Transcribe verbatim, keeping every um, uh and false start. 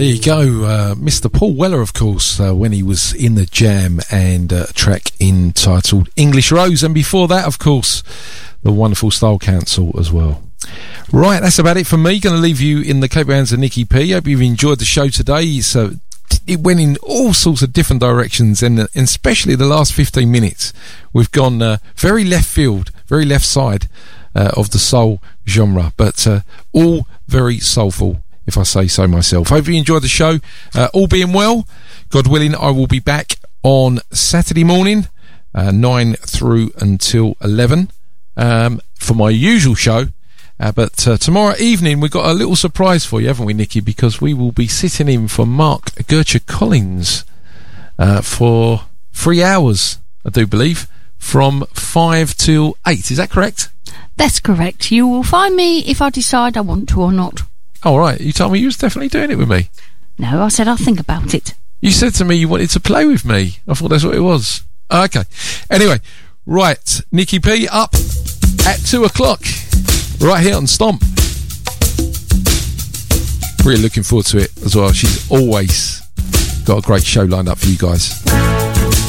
there you go. Uh, Mister Paul Weller, of course, uh, when he was in the Jam, and uh, a track entitled English Rose. And before that, of course, the wonderful Style Council as well. Right, that's about it for me. Going to leave you in the capable hands of Nicky P. Hope you've enjoyed the show today. So it went in all sorts of different directions, and, uh, and especially the last fifteen minutes, we've gone uh, very left field, very left side uh, of the soul genre, but uh, all very soulful, if I say so myself. Hope you enjoyed the show. Uh, all being well, God willing, I will be back on Saturday morning, uh, nine through until eleven, um, for my usual show. Uh, but uh, tomorrow evening we've got a little surprise for you, haven't we, Nicky? Because we will be sitting in for Mark Gertrude Collins uh, for three hours, I do believe, from five till eight. Is that correct? That's correct. You will find me if I decide I want to or not. All right. You told me you was definitely doing it with me. No, I said I'll think about it. You said to me you wanted to play with me. I thought that's what it was. Oh, okay. Anyway, right. Nicky P up at two o'clock. Right here on Stomp. Really looking forward to it as well. She's always got a great show lined up for you guys.